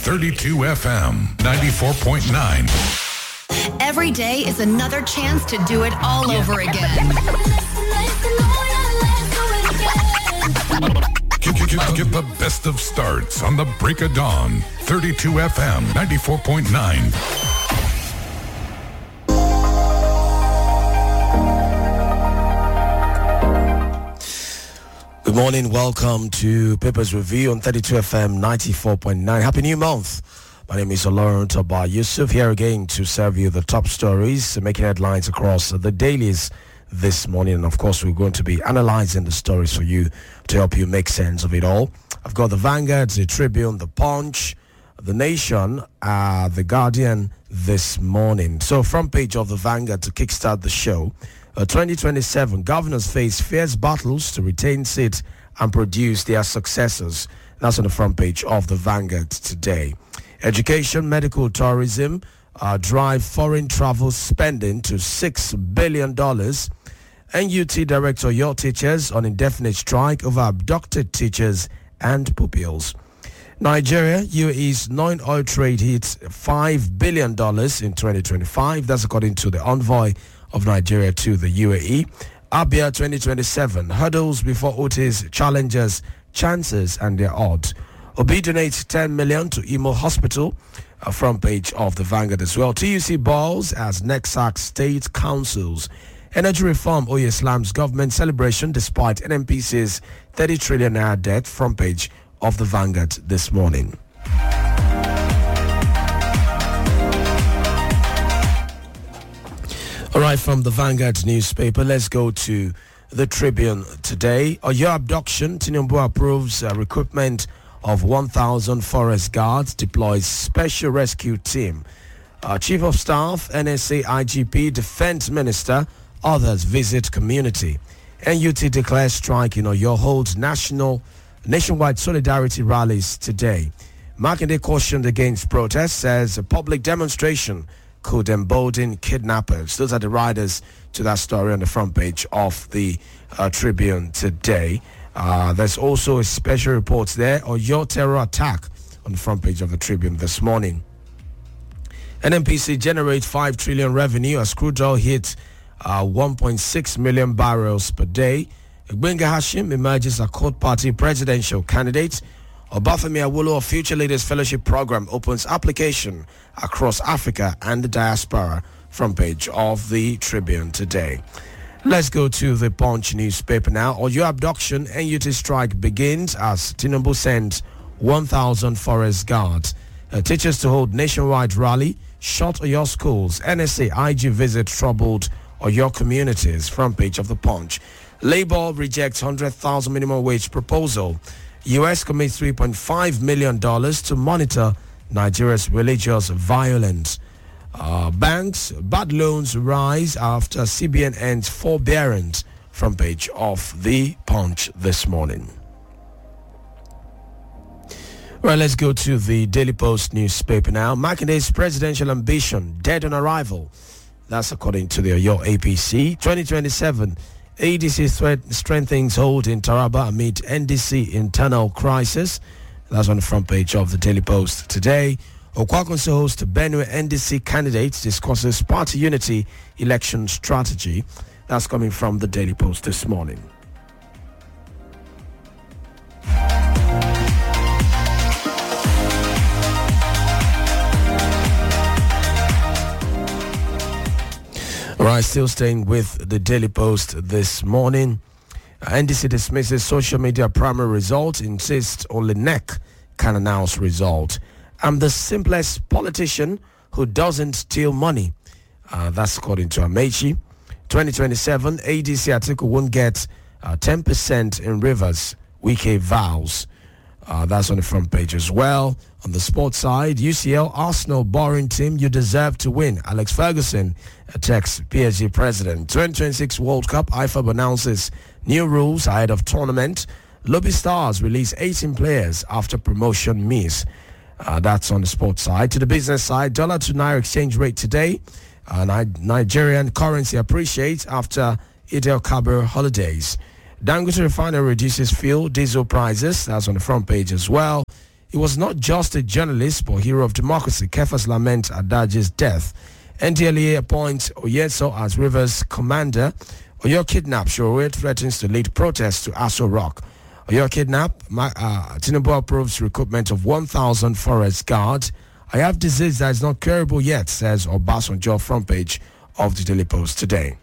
32 FM 94.9. Every day is another chance to do it all over again. Get the best of starts on the break of dawn. 32 FM 94.9. Good morning, welcome to Papers Review on 32 FM 94.9. Happy New Month. My name is Olorun Toba Yusuf, here again to serve you the top stories making headlines across the dailies this morning. And of course, we're going to be analyzing the stories for you to help you make sense of it all. I've got the Vanguard, the Tribune, the Punch, the Nation, the Guardian this morning. So front page of the Vanguard to kickstart the show. 2027, governors face fierce battles to retain seats and produce their successors. That's on the front page of the Vanguard today. Education, medical, tourism drive foreign travel spending to $6 billion. NUT director, your teachers on indefinite strike over abducted teachers and pupils. Nigeria, UAE's non-oil trade hits $5 billion in 2025. That's according to the envoy of Nigeria to the UAE. Abia 2027, hurdles before Otis, challenges, chances and their odds. Obi donates 10 million to Imo Hospital, front page of the Vanguard as well. TUC balls as NEXAC state councils. Energy reform, Oye Islam's government celebration despite NNPC's 30 trillion naira debt, front page of the Vanguard this morning. All right, from the Vanguard newspaper, let's go to the Tribune today. Oyo abduction, Tinubu approves recruitment of 1,000 forest guards, deploys special rescue team. Chief of Staff, NSA, IGP, Defense Minister, others visit community. NUT declares strike in Oyo, holds nationwide solidarity rallies today. Makinde cautioned against protests, says a public demonstration could embolden kidnappers. Those are the riders to that story on the front page of the Tribune today. There's also a special report there on your terror attack on the front page of the Tribune this morning. NNPC generates 5 trillion revenue as crude oil hits 1.6 million barrels per day. Gbenga Hashim emerges a Accord Party presidential candidate. Obafemi Awolowo Future Leaders Fellowship Program opens application across Africa and the diaspora, front page of the Tribune today. Let's go to the Punch newspaper now. Oyo abduction, NUT strike begins as Tinubu sends 1,000 forest guards. Teachers to hold nationwide rally, shut Oyo schools. NSA IG visit troubled Oyo communities, front page of the Punch. Labour rejects 100,000 minimum wage proposal. U.S. commits $3.5 million to monitor Nigeria's religious violence. Banks, bad loans rise after CBN ends forbearance, front page of the Punch this morning. Well, let's go to the Daily Post newspaper now. Makinde's presidential ambition dead on arrival. That's according to the Oyo APC. 2027, ADC strengthens hold in Taraba amid NDC internal crisis. That's on the front page of the Daily Post today. Okwakonso hosts Benue NDC candidates, discusses party unity election strategy. That's coming from the Daily Post this morning. All right, still staying with the Daily Post this morning. NDC dismisses social media primary results, insists only NEC can announce result. I'm the simplest politician who doesn't steal money. That's according to Amechi. 2027, ADC Atiku won't get 10% in Rivers. Wike vows. That's on the front page as well. On the sports side, UCL, Arsenal, boring team, you deserve to win. Alex Ferguson attacks PSG president. 2026 World Cup, IFAB announces new rules ahead of tournament. Lobby Stars release 18 players after promotion miss. That's on the sports side. To the business side, dollar to naira exchange rate today. Nigerian currency appreciates after Eid al-Kabir holidays. Dangote Refinery reduces fuel, diesel prices. That's on the front page as well. He was not just a journalist, but hero of democracy. Kefas lament Adaje's death. NDLEA appoints Oyeso as Rivers commander. Oyo kidnap. Shore threatens to lead protests to Aso Rock. Oyo kidnap. Tinubu approves recruitment of 1,000 forest guards. I have disease that is not curable yet, says Obasanjo, front page of the Daily Post today.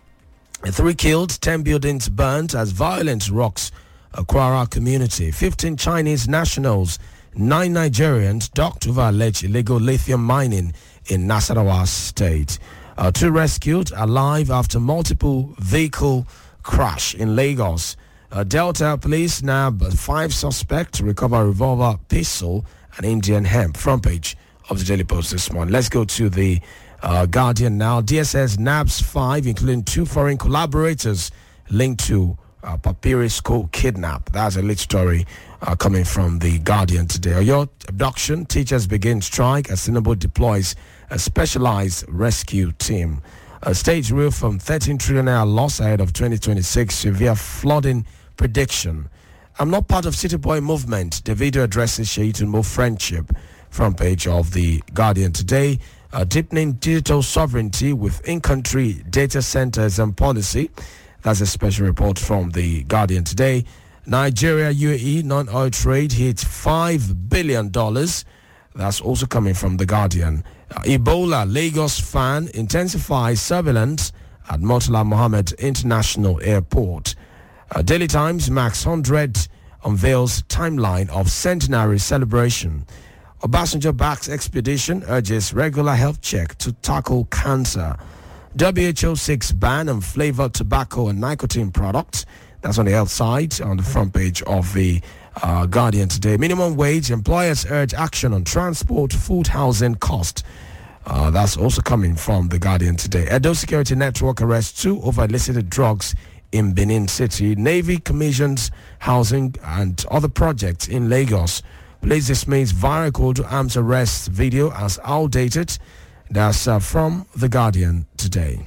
3 killed, 10 buildings burnt as violence rocks a Kwara community. 15 Chinese nationals, 9 Nigerians docked over alleged illegal lithium mining in Nasarawa State. 2 rescued alive after multiple vehicle crash in Lagos. Delta police nab 5 suspects, recover revolver, pistol, and Indian hemp. Front page of the Daily Post this morning. Let's go to the Guardian now. DSS nabs 5, including 2 foreign collaborators linked to Papiri school kidnap. That's a lead story coming from the Guardian today. Oyo abduction, teachers begin strike as Tinubu deploys a specialized rescue team. A stage reel from 13 trillion naira loss ahead of 2026 severe flooding prediction. I'm not part of City Boy movement. Davido addresses Sheyi Tinubu friendship. Front page of the Guardian today. Deepening digital sovereignty with in-country data centers and policy. That's a special report from the Guardian today. Nigeria UAE non-oil trade hits $5 billion. That's also coming from the Guardian. Ebola Lagos fan intensifies surveillance at Murtala Mohammed International Airport. Daily Times Max 100 unveils timeline of centenary celebration. Obasanjo backs expedition, urges regular health check to tackle cancer. WHO seeks ban on flavored tobacco and nicotine products. That's on the health side, on the front page of the Guardian today. Minimum wage, employers urge action on transport, food, housing cost. That's also coming from the Guardian today. Edo Security Network arrests 2 over illicit drugs in Benin City. Navy commissions housing and other projects in Lagos. Police dismiss viral call to arms arrest video as outdated. That's from the Guardian today.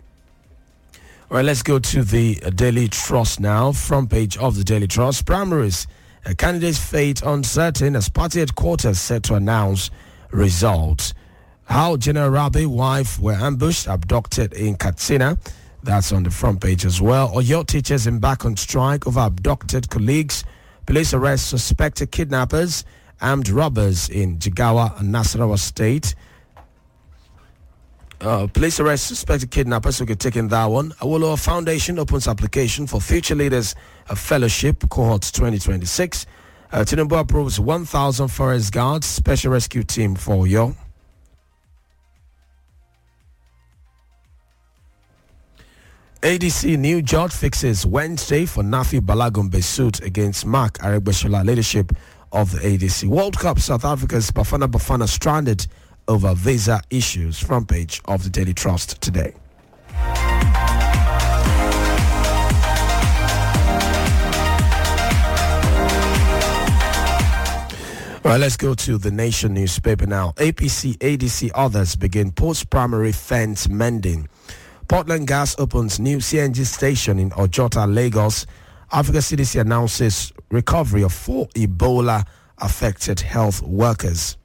All right, let's go to the Daily Trust now. Front page of the Daily Trust. Primaries. A candidate's fate uncertain as party headquarters set to announce results. How General Rabi wife were ambushed, abducted in Katsina. That's on the front page as well. Oyo teachers embark on strike over abducted colleagues. Police arrest suspected kidnappers, armed robbers in Jigawa and Nasarawa State. Police arrest suspected kidnappers. We could take in that one. Awolowo Foundation opens application for Future Leaders Fellowship Cohorts 2026. Tinubu approves 1,000 forest guards, special rescue team for Oyo. ADC new judge fixes Wednesday for Nafi Balagombe suit against Mark Aregbesola leadership of the ADC. World Cup, South Africa's Bafana stranded over visa issues. Front page of the Daily Trust today. All right, let's go to the Nation newspaper now. APC, ADC, others begin post-primary fence mending. Portland Gas opens new CNG station in Ojota, Lagos. Africa CDC announces recovery of 4 Ebola-affected health workers.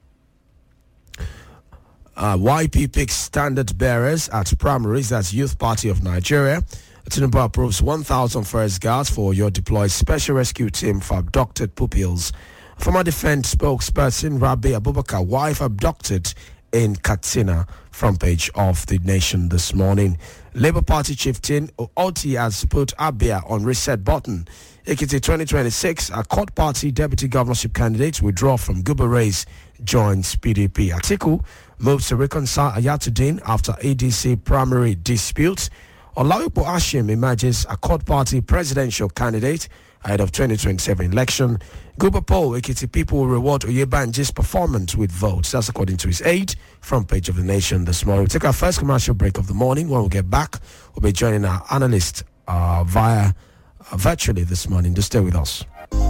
YP picks standard bearers at primaries. That's Youth Party of Nigeria. Tinubu approves 1,000 forest guards for your deployed special rescue team for abducted pupils. Former defense spokesperson Rabi Abubakar, wife abducted in Katsina. Front page of the Nation this morning. Labour Party chieftain Oti has put Abia on reset button. Ekiti 2026, a court party deputy governorship candidate withdraw from Guba race, joins PDP. Atiku moves to reconcile Ayatollah after ADC primary dispute. Olawipo Ashim emerges a court party presidential candidate ahead of 2027 election. Guba poll, Ekiti people will reward Oyebanji's performance with votes. That's according to his aide. Front page of the Nation this morning. We'll take our first commercial break of the morning. When we get back, we'll be joining our analyst via virtually this morning. Just stay with us.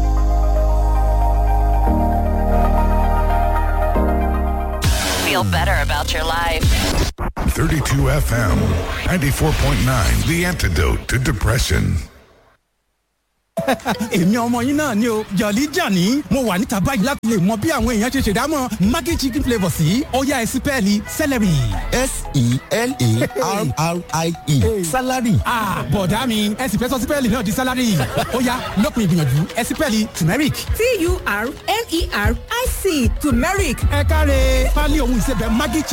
Feel better about your life. 32 FM, 94.9, the antidote to depression. èmi ọmọ yín náà ni o Jolly Johnny mo wà níta báyìí láti lè mọ bí àwọn èèyàn ṣe ṣèdámọ̀ Maggi chicken flavour sí ọ̀yá ẹ̀sìpẹ́ẹ̀lì celery. S-E-L-A-R-R-I-E salary. Bọ̀dá mi ẹ̀sìpẹ́ sọ sípẹ́ẹ̀lì náà di salary ọ̀yá lópin ìgbìyànjú ẹ̀sìpẹ́ẹ̀lì turmeric. Turmeric. ẹ káre pálí ohun ìsebẹ̀ Maggi